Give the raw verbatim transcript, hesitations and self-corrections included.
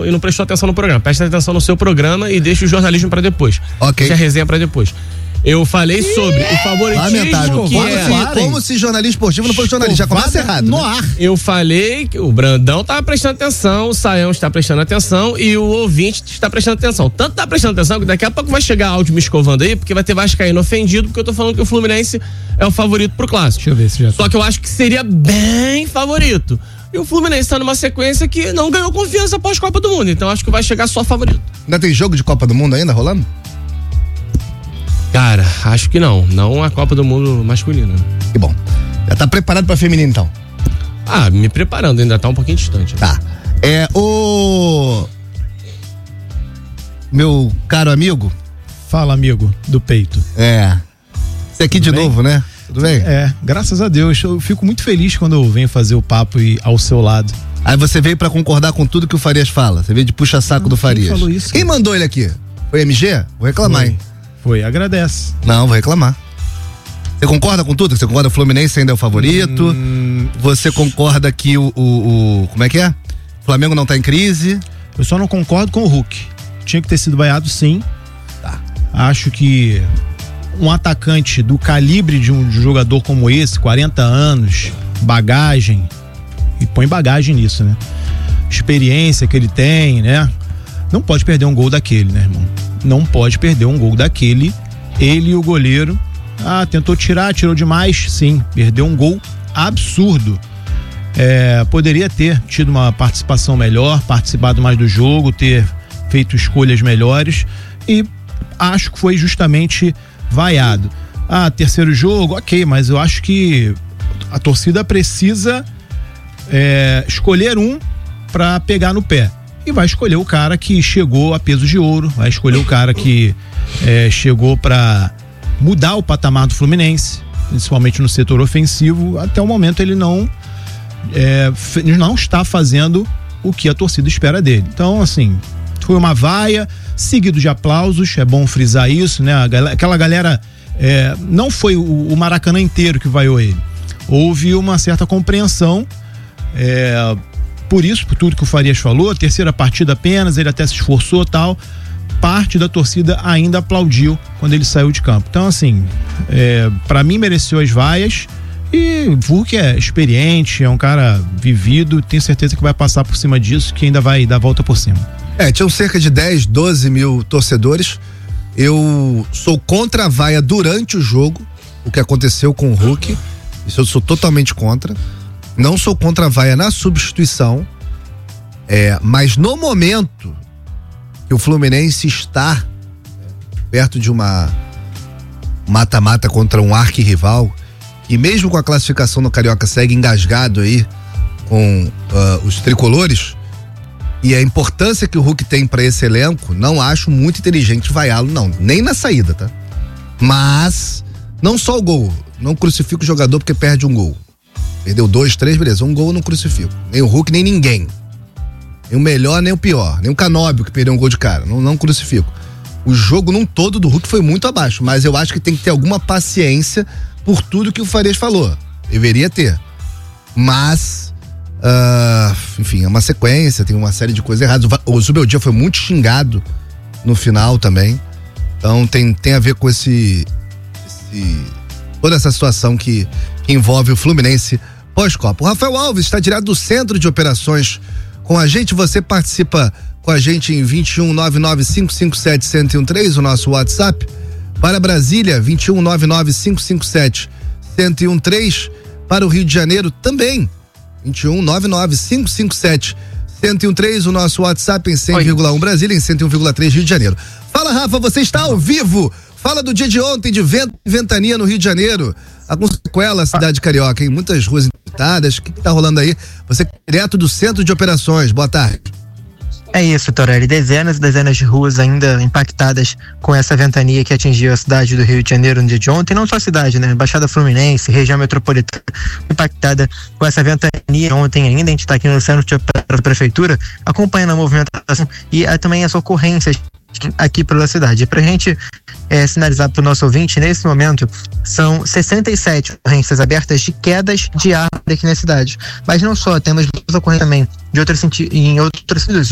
no, e não prestou atenção no programa. Presta atenção no seu programa e deixa o jornalismo pra depois. Ok. Deixa a resenha pra depois. Eu falei sobre o favoritismo que é... Como, como se jornalismo esportivo não fosse jornalista, já começa errado. No né? ar. Eu falei que o Brandão tava prestando atenção, o Saião está prestando atenção e o ouvinte está prestando atenção. Tanto tá prestando atenção que daqui a pouco vai chegar áudio me escovando aí, porque vai ter vascaíno ofendido, porque eu tô falando que o Fluminense é o favorito pro clássico. Deixa eu ver se já... Só que eu acho que seria bem favorito. E o Fluminense tá numa sequência que não ganhou confiança após Copa do Mundo, então acho que vai chegar só favorito. Ainda tem jogo de Copa do Mundo ainda rolando? Cara, acho que não. Não a Copa do Mundo masculina. Que bom. Já tá preparado pra feminino, então? Ah, me preparando, ainda tá um pouquinho distante. Tá. É, o... Meu caro amigo. Fala, amigo do peito. É. Você aqui de novo, né? Tudo bem? É, graças a Deus. Eu fico muito feliz quando eu venho fazer o papo e ao seu lado. Aí você veio pra concordar com tudo que o Farias fala. Você veio de puxa-saco do Farias. Quem falou isso? Quem mandou ele aqui? Foi M G? Vou reclamar, Foi. hein? Foi, agradece. Não, vou reclamar. Você concorda com tudo? Você concorda que o Fluminense ainda é o favorito? Hum... Você concorda que o, o, o... Como é que é? O Flamengo não tá em crise? Eu só não concordo com o Hulk. Tinha que ter sido vaiado, sim. Tá. Acho que um atacante do calibre de um jogador como esse, quarenta anos, bagagem, e põe bagagem nisso, né? Experiência que ele tem, né? Não pode perder um gol daquele, né, irmão? Não pode perder um gol daquele. Ele e o goleiro, ah, tentou tirar, tirou demais, sim, perdeu um gol absurdo. É, poderia ter tido uma participação melhor, participado mais do jogo, ter feito escolhas melhores e acho que foi justamente vaiado. Ah, terceiro jogo, ok, mas eu acho que a torcida precisa é, escolher um para pegar no pé. E vai escolher o cara que chegou a peso de ouro, vai escolher o cara que é, chegou para mudar o patamar do Fluminense, principalmente no setor ofensivo. Até o momento ele não é, não está fazendo o que a torcida espera dele. Então, assim, foi uma vaia, seguido de aplausos, é bom frisar isso, né? Aquela galera, é, não foi o, o Maracanã inteiro que vaiou ele. Houve uma certa compreensão, é, por isso, por tudo que o Farias falou, terceira partida apenas, ele até se esforçou e tal, parte da torcida ainda aplaudiu quando ele saiu de campo. Então, assim, é, pra mim mereceu as vaias e o Hulk é experiente, é um cara vivido, tenho certeza que vai passar por cima disso, que ainda vai dar a volta por cima. É, tinham cerca de dez, doze mil torcedores. Eu sou contra a vaia durante o jogo, o que aconteceu com o Hulk, isso eu sou totalmente contra. Não sou contra a vaia na substituição, é, mas no momento que o Fluminense está perto de uma mata-mata contra um arquirrival, e mesmo com a classificação no Carioca segue engasgado aí com uh, os tricolores, e a importância que o Hulk tem para esse elenco, não acho muito inteligente vaiá-lo, não, nem na saída, tá? Mas não só o gol, não crucifico o jogador porque perde um gol. Perdeu dois, três, beleza, um gol eu não crucifico. Nem o Hulk, nem ninguém. Nem o melhor, nem o pior. Nem o Canóbio que perdeu um gol de cara. Não, não crucifico. O jogo num todo do Hulk foi muito abaixo, mas eu acho que tem que ter alguma paciência por tudo que o Farias falou. Deveria ter. Mas, uh, enfim, é uma sequência, tem uma série de coisas erradas. O, o Zubeldia foi muito xingado no final também. Então tem, tem a ver com esse, esse toda essa situação que, que envolve o Fluminense pós-Copa. O Rafael Alves está direto do Centro de Operações com a gente. Você participa com a gente em vinte e um, nove nove cinco cinco sete, um zero um três, o nosso WhatsApp. Para Brasília, vinte e um, nove nove cinco cinco sete, um zero um três. Para o Rio de Janeiro também, vinte e um, nove nove cinco cinco sete, um zero um três, o nosso WhatsApp em cem vírgula um Brasília, em cento e um vírgula três Rio de Janeiro. Fala, Rafa, você está ao vivo. Fala do dia de ontem de vento e ventania no Rio de Janeiro. Algum sequela, cidade carioca, hein? Muitas ruas interditadas. O que, que tá rolando aí? Você direto do Centro de Operações. Boa tarde. É isso, Torelli. Dezenas e dezenas de ruas ainda impactadas com essa ventania que atingiu a cidade do Rio de Janeiro no dia de ontem. Não só a cidade, né? Baixada Fluminense, região metropolitana, impactada com essa ventania ontem ainda. A gente está aqui no centro de operação da prefeitura, acompanhando a movimentação e a, também as ocorrências aqui pela cidade. Para a gente é, sinalizar para o nosso ouvinte, nesse momento são sessenta e sete ocorrências abertas de quedas de árvore aqui na cidade. Mas não só, temos duas ocorrências também de outros sentidos, em outros sentidos.